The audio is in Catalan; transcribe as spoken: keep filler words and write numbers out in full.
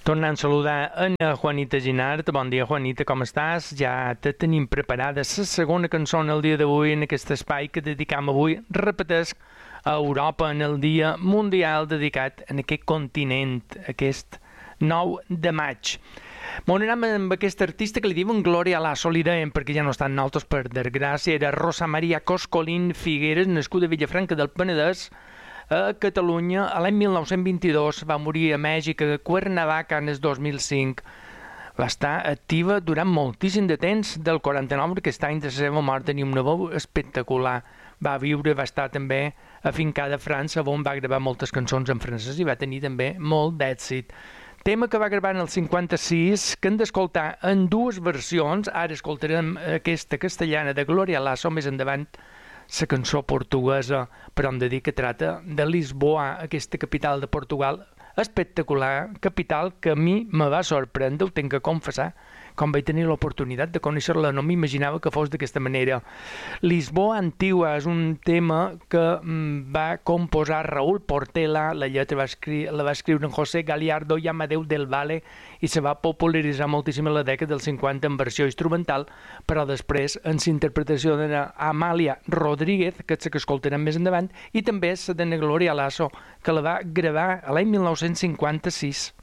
Tornant a saludar a Juanita Ginart. Bon dia, Juanita, com estàs? Ja te tenim preparada la segona cançó en el dia d'avui, en aquest espai que dedicam avui, repetesc, a Europa, en el Dia Mundial dedicat a aquest continent, aquest nou de maig. Bon, anem amb aquesta artista que li diuen Gloria Lasso, li deien perquè ja no estan nosaltres per desgràcia, era Rosa Maria Coscolín Figueres, nascuda a Vilafranca del Penedès, a Catalunya, a l'any mil nou-cents vint-i-dos, va morir a Mèxic, a Cuernavaca, en el dos mil cinc. Va estar activa durant moltíssim de temps, del quaranta-nou, perquè aquest any de la seva mort tenia una veu espectacular. Va viure, va estar també afincada a França, on va gravar moltes cançons en francès i va tenir també molt d'èxit. Tema que va gravar en el cinquanta-sis, que hem d'escoltar en dues versions. Ara escoltarem aquesta castellana de Gloria Lasso, més endavant la cançó portuguesa, però hem de dir que trata de Lisboa, aquesta capital de Portugal, espectacular, capital que a mi me va sorprendre, ho tinc que confessar, quan vaig tenir l'oportunitat de conèixer-la, no m'imaginava que fos d'aquesta manera. Lisboa Antigua és un tema que va composar Raúl Portela, la lletra va escri la va escriure en José Galiardo i Amadeu del Valle i se va popularitzar moltíssim a la dècada del cinquanta en versió instrumental, però després en la interpretació d'Amàlia Rodríguez, que és la que escoltarem més endavant, i també la de Gloria Lasso, que la va gravar a l'any mil nou-cents cinquanta-sis.